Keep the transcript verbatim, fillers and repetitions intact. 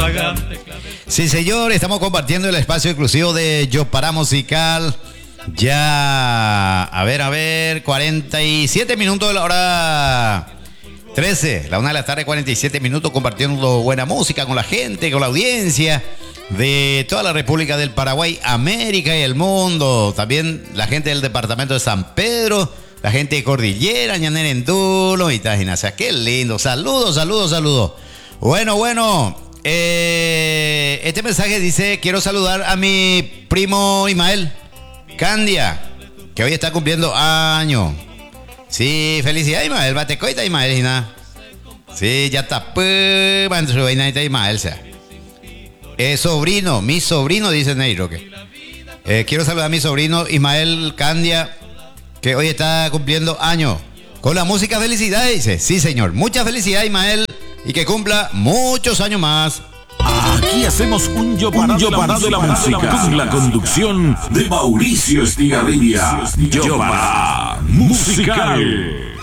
Sí, señor, estamos compartiendo el espacio exclusivo de Yopara Musical. Ya, a ver, a ver, cuarenta y siete minutos de la hora trece, la una de la tarde, cuarenta y siete minutos, compartiendo buena música con la gente, con la audiencia de toda la República del Paraguay, América y el mundo. También la gente del departamento de San Pedro, la gente de Cordillera, Ñanerendulo y Tajinasa. Qué lindo. Saludos, saludos, saludos. Bueno, bueno, eh, este mensaje dice: quiero saludar a mi primo Ismael Candia, que hoy está cumpliendo años. Sí, felicidades, Ismael. Batecoita, Ismael, y nada. Sí, ya está. Pues, Ismael, sea. Eh, sobrino, mi sobrino, dice Neiro. Que, eh, quiero saludar a mi sobrino Ismael Candia, que hoy está cumpliendo años. Con la música, felicidades, dice. Sí, señor. Muchas felicidades, Ismael. Y que cumpla muchos años más. Aquí hacemos un Yopara de, de la música con la conducción de Mauricio Estigarribia. Yopara Musical.